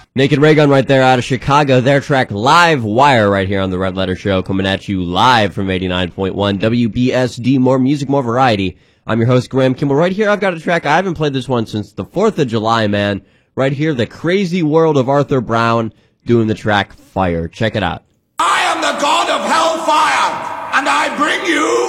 Naked Raygun right there out of Chicago. Their track Live Wire right here on the Red Letter Show, coming at you live from 89.1 WBSD. More music, more variety. I'm your host, Graham Kimball. Right here, I've got a track. I haven't played this one since the 4th of July, man. Right here, The Crazy World of Arthur Brown doing the track Fire. Check it out. I am the god of hellfire, and I bring you